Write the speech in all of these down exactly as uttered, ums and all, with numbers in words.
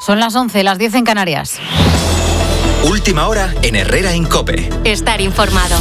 Son las once, las diez en Canarias. Última hora en Herrera en COPE. Estar informado.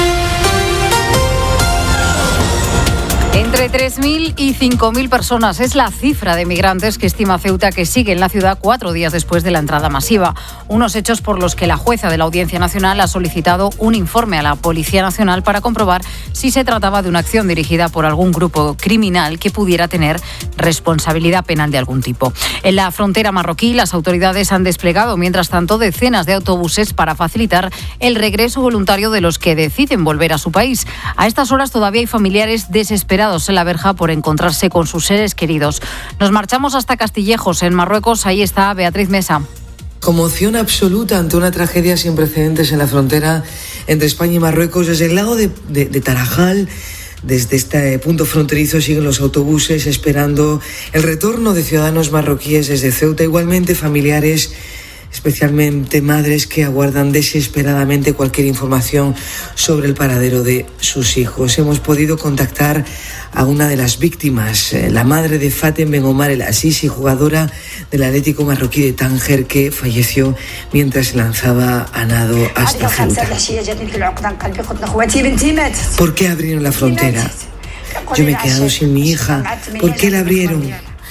Entre tres mil y cinco mil personas es la cifra de migrantes que estima Ceuta que sigue en la ciudad cuatro días después de la entrada masiva. Unos hechos por los que la jueza de la Audiencia Nacional ha solicitado un informe a la Policía Nacional para comprobar si se trataba de una acción dirigida por algún grupo criminal que pudiera tener responsabilidad penal de algún tipo. En la frontera marroquí, las autoridades han desplegado, mientras tanto, decenas de autobuses para facilitar el regreso voluntario de los que deciden volver a su país. A estas horas todavía hay familiares desesperados en la verja por encontrarse con sus seres queridos. Nos marchamos hasta Castillejos, en Marruecos. Ahí está Beatriz Mesa. Conmoción absoluta ante una tragedia sin precedentes en la frontera entre España y Marruecos. Desde el lago de, de, de Tarajal, desde este punto fronterizo, siguen los autobuses esperando el retorno de ciudadanos marroquíes desde Ceuta. Igualmente familiares, especialmente madres, que aguardan desesperadamente cualquier información sobre el paradero de sus hijos. Hemos podido contactar a una de las víctimas, la madre de Fatem Ben Omar El Asisi, jugadora del Atlético marroquí de Tánger, que falleció mientras se lanzaba a nado hasta Ceuta. ¿Por qué abrieron la frontera? Yo me he quedado sin mi hija. ¿Por qué la abrieron?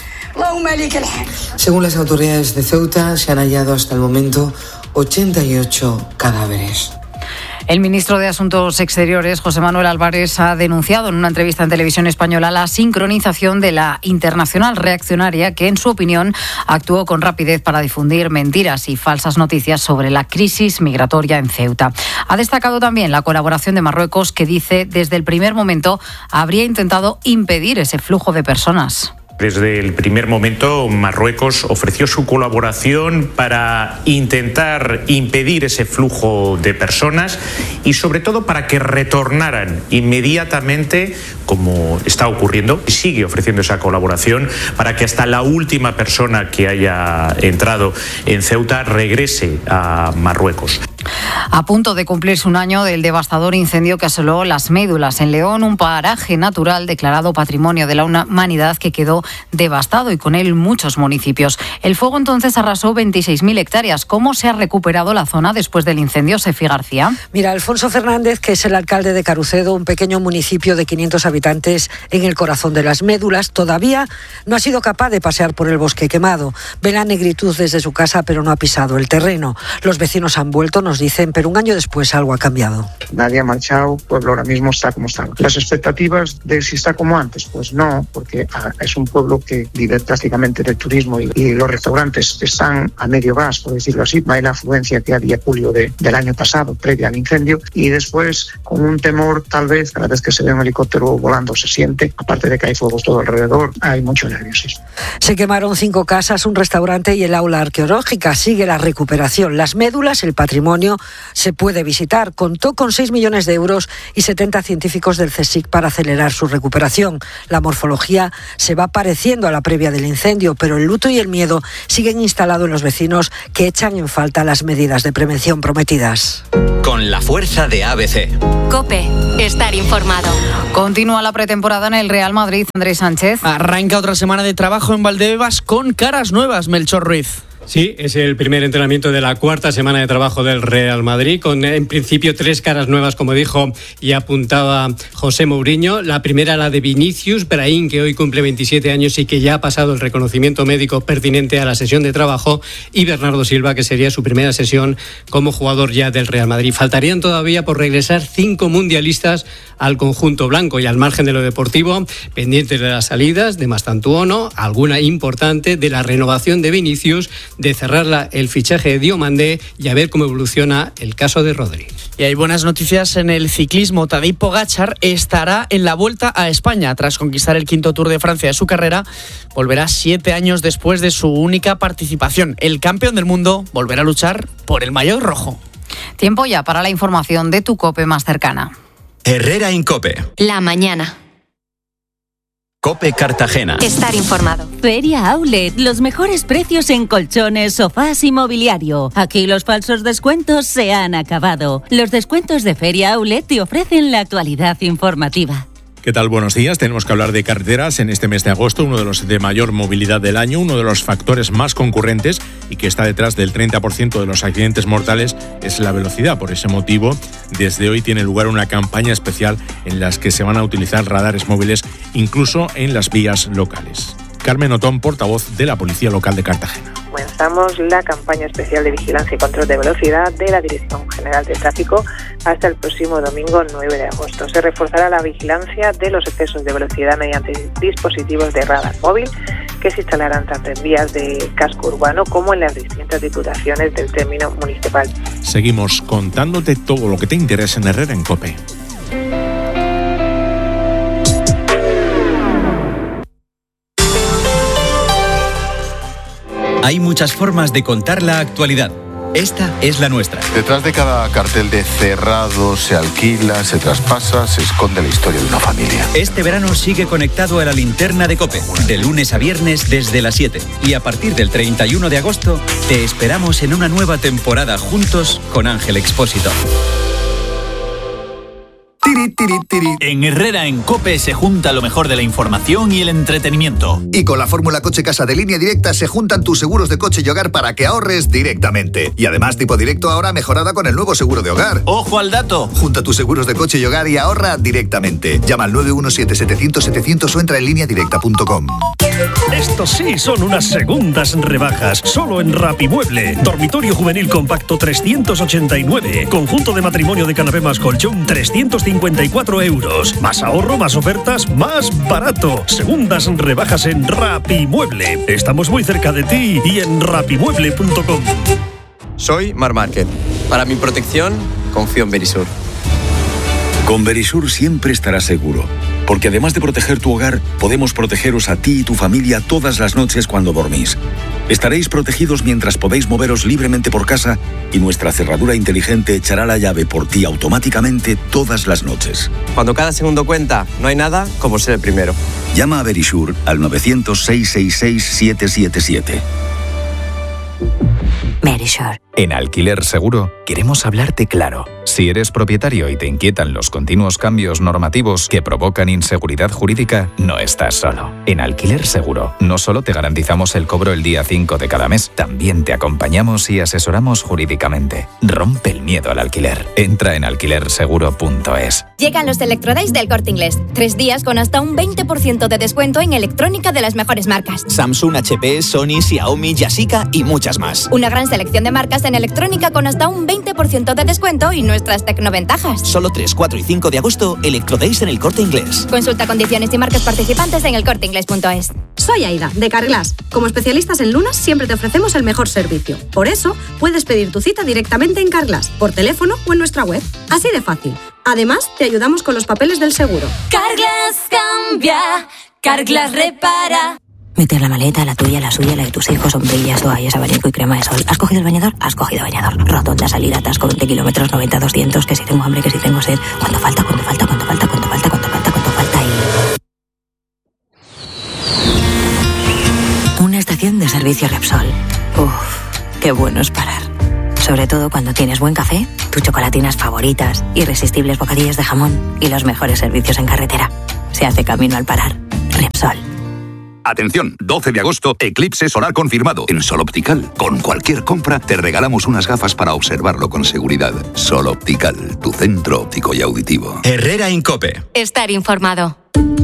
Según las autoridades de Ceuta, se han hallado hasta el momento ochenta y ocho cadáveres. El ministro de Asuntos Exteriores, José Manuel Álvarez, ha denunciado en una entrevista en Televisión Española la sincronización de la internacional reaccionaria que, en su opinión, actuó con rapidez para difundir mentiras y falsas noticias sobre la crisis migratoria en Ceuta. Ha destacado también la colaboración de Marruecos, que dice desde el primer momento habría intentado impedir ese flujo de personas. Desde el primer momento, Marruecos ofreció su colaboración para intentar impedir ese flujo de personas y, sobre todo, para que retornaran inmediatamente, como está ocurriendo, y sigue ofreciendo esa colaboración para que hasta la última persona que haya entrado en Ceuta regrese a Marruecos. A punto de cumplirse un año del devastador incendio que asoló Las Médulas en León, un paraje natural declarado Patrimonio de la Humanidad que quedó devastado y con él muchos municipios. El fuego entonces arrasó veintiséis mil hectáreas. ¿Cómo se ha recuperado la zona después del incendio, Sefi García? Mira, Alfonso Fernández, que es el alcalde de Carucedo, un pequeño municipio de quinientos habitantes en el corazón de Las Médulas, todavía no ha sido capaz de pasear por el bosque quemado. Ve la negritud desde su casa, pero no ha pisado el terreno. Los vecinos han vuelto, nos dicen, pero un año después algo ha cambiado. Nadie ha marchado, el pueblo ahora mismo está como estaba. Las expectativas de si está como antes, pues no, porque es un pueblo que vive prácticamente del turismo y, y los restaurantes están a medio gas, por decirlo así. No hay la afluencia que había julio de, del año pasado, previa al incendio, y después con un temor, tal vez, cada vez que se ve un helicóptero volando se siente, aparte de que hay fuegos todo alrededor, hay mucho nerviosismo. Se quemaron cinco casas, un restaurante y el aula arqueológica. Sigue la recuperación. Las Médulas, el patrimonio, se puede visitar. Contó con seis millones de euros y setenta científicos del CSIC para acelerar su recuperación. La morfología se va pareciendo a la previa del incendio, pero el luto y el miedo siguen instalados en los vecinos, que echan en falta las medidas de prevención prometidas. Con la fuerza de A B C. COPE. Estar informado. Continúa la pretemporada en el Real Madrid, Andrés Sánchez. Arranca otra semana de trabajo en Valdebebas con caras nuevas, Melchor Ruiz. Sí, es el primer entrenamiento de la cuarta semana de trabajo del Real Madrid, con en principio tres caras nuevas, como dijo y apuntaba José Mourinho. La primera, la de Vinicius, Brahim, que hoy cumple veintisiete años y que ya ha pasado el reconocimiento médico pertinente a la sesión de trabajo, y Bernardo Silva, que sería su primera sesión como jugador ya del Real Madrid. Faltarían todavía por regresar cinco mundialistas al conjunto blanco, y al margen de lo deportivo, pendientes de las salidas de Mastantuono, alguna importante, de la renovación de Vinicius, de cerrar la, el fichaje de Diomandé, y a ver cómo evoluciona el caso de Rodri. Y hay buenas noticias en el ciclismo. Tadej Pogačar estará en la Vuelta a España. Tras conquistar el quinto Tour de Francia de su carrera, volverá siete años después de su única participación. El campeón del mundo volverá a luchar por el maillot rojo. Tiempo ya para la información de tu COPE más cercana. Herrera en COPE. La mañana. COPE Cartagena. Estar informado. Feria Outlet, los mejores precios en colchones, sofás y mobiliario. Aquí los falsos descuentos se han acabado. Los descuentos de Feria Outlet te ofrecen la actualidad informativa. ¿Qué tal? Buenos días. Tenemos que hablar de carreteras en este mes de agosto, uno de los de mayor movilidad del año, uno de los factores más concurrentes y que está detrás del treinta por ciento de los accidentes mortales es la velocidad. Por ese motivo, desde hoy tiene lugar una campaña especial en la que se van a utilizar radares móviles incluso en las vías locales. Carmen Otón, portavoz de la Policía Local de Cartagena. Comenzamos la campaña especial de vigilancia y control de velocidad de la Dirección General de Tráfico hasta el próximo domingo nueve de agosto. Se reforzará la vigilancia de los excesos de velocidad mediante dispositivos de radar móvil que se instalarán tanto en vías de casco urbano como en las distintas diputaciones del término municipal. Seguimos contándote todo lo que te interesa en Herrera en COPE. Hay muchas formas de contar la actualidad. Esta es la nuestra. Detrás de cada cartel de cerrado, se alquila, se traspasa, se esconde la historia de una familia. Este verano sigue conectado a la linterna de COPE, de lunes a viernes desde las siete. Y a partir del treinta y uno de agosto, te esperamos en una nueva temporada juntos con Ángel Expósito. Tiri, tiri, tiri. En Herrera en COPE se junta lo mejor de la información y el entretenimiento. Y con la fórmula Coche Casa de Línea Directa se juntan tus seguros de coche y hogar para que ahorres directamente. Y además Tipo Directo ahora mejorada con el nuevo seguro de hogar. ¡Ojo al dato! Junta tus seguros de coche y hogar y ahorra directamente. Llama al nueve uno siete, setecientos, setecientos o entra en línea directa punto com. Estos sí son unas segundas rebajas. Solo en Rapimueble. Dormitorio juvenil compacto trescientos ochenta y nueve. Conjunto de matrimonio de canapé más colchón trescientos cincuenta y cuatro euros. Más ahorro, más ofertas, más barato. Segundas rebajas en Rapimueble. Estamos muy cerca de ti y en rapimueble punto com. Soy Mar Márquez. Para mi protección, confío en Verisur. Con Verisur siempre estarás seguro, porque además de proteger tu hogar, podemos protegeros a ti y tu familia todas las noches cuando dormís. Estaréis protegidos mientras podéis moveros libremente por casa y nuestra cerradura inteligente echará la llave por ti automáticamente todas las noches. Cuando cada segundo cuenta, no hay nada como ser el primero. Llama a Verisur al novecientos, seiscientos sesenta y seis, setecientos setenta y siete. Verisur. En Alquiler Seguro queremos hablarte claro. Si eres propietario y te inquietan los continuos cambios normativos que provocan inseguridad jurídica, no estás solo. En Alquiler Seguro no solo te garantizamos el cobro el día cinco de cada mes, también te acompañamos y asesoramos jurídicamente. Rompe el miedo al alquiler. Entra en alquiler seguro punto es. Llegan los Electrodays del Corte Inglés. Tres días con hasta un veinte por ciento de descuento en electrónica de las mejores marcas. Samsung, H P, Sony, Xiaomi, Yashica y muchas más. Una gran selección de marcas en electrónica con hasta un veinte por ciento de descuento y nuestras tecnoventajas. Solo tres, cuatro y cinco de agosto, Electrodays en el Corte Inglés. Consulta condiciones y marcas participantes en el corte inglés punto es. Soy Aida, de Carglass. Como especialistas en lunas, siempre te ofrecemos el mejor servicio. Por eso, puedes pedir tu cita directamente en Carglass, por teléfono o en nuestra web. Así de fácil. Además, te ayudamos con los papeles del seguro. Carglass cambia, Carglass repara. Meter la maleta, la tuya, la suya, la de tus hijos, sombrillas, toallas, abanico y crema de sol. ¿Has cogido el bañador? Has cogido bañador. Rotonda, salida, atasco, veinte kilómetros, noventa, doscientos, que si tengo hambre, que si tengo sed. ¿Cuánto falta? ¿Cuánto falta? ¿Cuánto falta? ¿Cuánto falta? ¿Cuánto falta? ¿Cuánto falta? Y... Una estación de servicio Repsol. Uf, qué bueno es parar. Sobre todo cuando tienes buen café, tus chocolatinas favoritas, irresistibles bocadillos de jamón y los mejores servicios en carretera. Se hace camino al parar. Repsol. Atención, doce de agosto, eclipse solar confirmado en Sol Optical. Con cualquier compra te regalamos unas gafas para observarlo con seguridad. Sol Optical, tu centro óptico y auditivo. Herrera en COPE. Estar informado.